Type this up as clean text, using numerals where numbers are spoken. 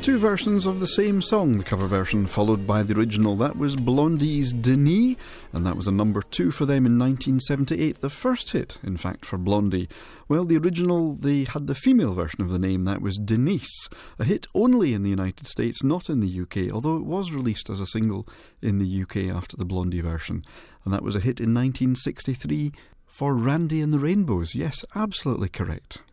two versions of the same song, the cover version followed by the original. That was Blondie's Denis, and that was a number 2 for them in 1978, the first hit, in fact, for Blondie. Well, the original, they had the female version of the name, that was Denise, a hit only in the United States, not in the UK, although it was released as a single in the UK after the Blondie version. And that was a hit in 1963 for Randy and the Rainbows. Yes, absolutely correct.